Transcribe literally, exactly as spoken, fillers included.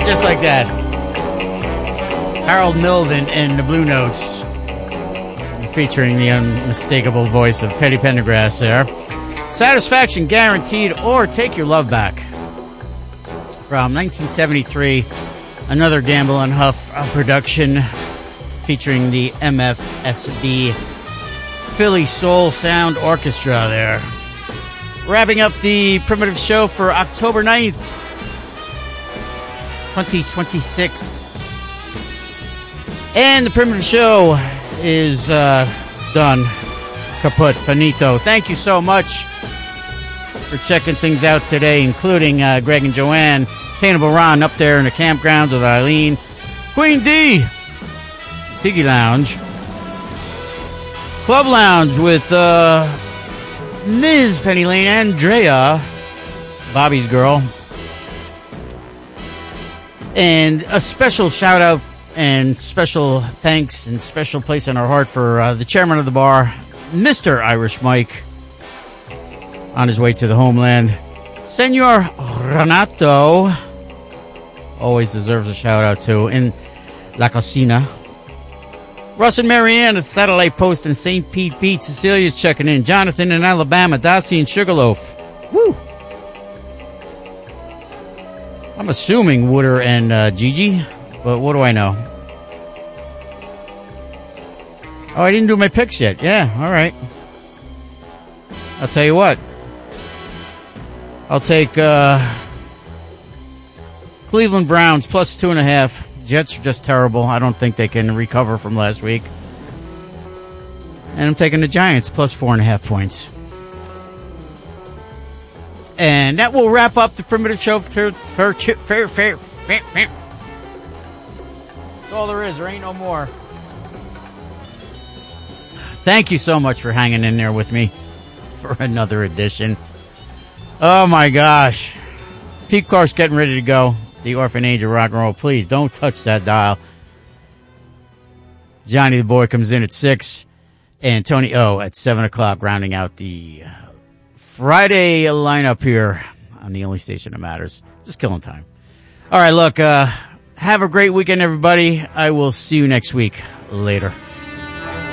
just like that. Harold Melvin and the Blue Notes, featuring the unmistakable voice of Teddy Pendergrass there. Satisfaction Guaranteed, or Take Your Love Back. From nineteen seventy-three, another Gamble and Huff production featuring the M F S B Philly Soul Sound Orchestra there. Wrapping up the Primitive Show for October ninth, twenty twenty-six. And the Primitive Show is uh, done. Kaput. Finito. Thank you so much for checking things out today, including uh, Greg and Joanne, Tainable Ron up there in the campgrounds with Eileen, Queen D, Tiki Lounge, Club Lounge with uh, Miz Penny Lane, Andrea, Bobby's girl, and a special shout out and special thanks and special place in our heart for uh, the chairman of the bar, Mister Irish Mike, on his way to the homeland. Senor Renato always deserves a shout out too in La Cocina. Russ and Marianne at Satellite Post in Saint Pete Beach. Cecilia's checking in. Jonathan in Alabama. Darcy and Sugarloaf. Woo! I'm assuming Wooder and uh, Gigi, but what do I know? Oh, I didn't do my picks yet. Yeah, all right. I'll tell you what. I'll take uh, Cleveland Browns plus two and a half. Jets are just terrible. I don't think they can recover from last week. And I'm taking the Giants plus four and a half points. And that will wrap up the Primitive Show for fair, fair, fair, fair, fair. That's all there is. There ain't no more. Thank you so much for hanging in there with me for another edition. Oh my gosh. Pete Clark's getting ready to go. The Orphanage of Rock and Roll. Please don't touch that dial. Johnny the Boy comes in at six. And Tony O at seven o'clock, rounding out the Friday lineup here on the only station that matters. Just killing time. All right, look, uh, have a great weekend, everybody. I will see you next week. Later.